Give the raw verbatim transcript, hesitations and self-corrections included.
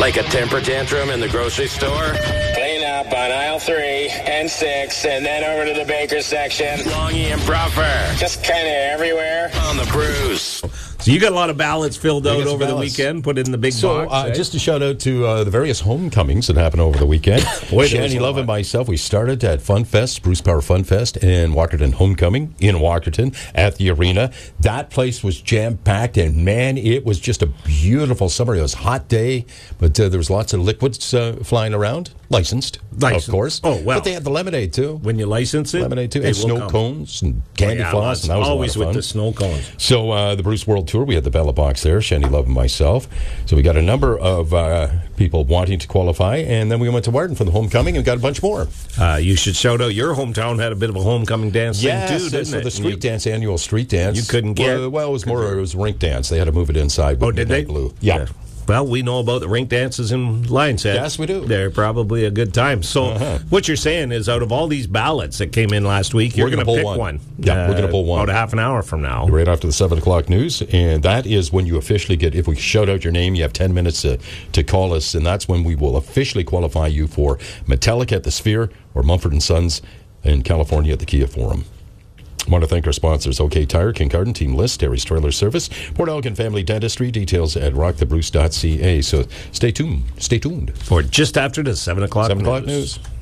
Like a temper tantrum in the grocery store? Clean up on aisle three and six, and then over to the baker section. Longy and Bruffer. Just kind of everywhere. On the Bruce. So you got a lot of ballots filled out over ballots. the weekend, put in the big So, box. uh, eh? just a shout out to uh, the various homecomings that happened over the weekend. Boy, there Shanny was a Love lot. and myself, we started at Fun Fest, Bruce Power Fun Fest in Walkerton Homecoming in Walkerton at the arena. That place was jam-packed, and man, it was just a beautiful summer. It was a hot day, but uh, there was lots of liquids uh, flying around, licensed, Licensed. of course. Oh, well. But they had the lemonade, too. when you license it, Lemonade, too, they and will snow come. cones and candy Yeah, floss, lots- and that was always a lot of with fun. the snow cones. So uh, the Bruce World Tour, we had the Bella Box there, Shandy Love and myself. So we got a number of uh, people wanting to qualify, and then we went to Warden for the homecoming and got a bunch more. Uh, you should shout out your hometown had a bit of a homecoming dance Yes, thing too, didn't so it? the And street you- dance, annual street dance. You couldn't get- Well, well, it was more, it was rink dance. They had to move it inside with Oh, did Midnight they? Blue. Yeah. Well, we know about the rink dances in Lions Head. Yes, we do. They're probably a good time. So Uh-huh. what you're saying is out of all these ballots that came in last week, you're We're going gonna to pull pick one. one. Yeah, we're gonna pull one. About a half an hour from now. Right after the seven o'clock news, and that is when you officially get, if we shout out your name, you have ten minutes to, to call us, and that's when we will officially qualify you for Metallica at the Sphere or Mumford and Sons in California at the Kia Forum. I want to thank our sponsors, OK Tire, Kincardine, Team List, Terry's Trailer Service, Port Elgin Family Dentistry, details at rock the bruce dot c a. So stay tuned. Stay tuned. For just after the seven o'clock seven o'clock news. news.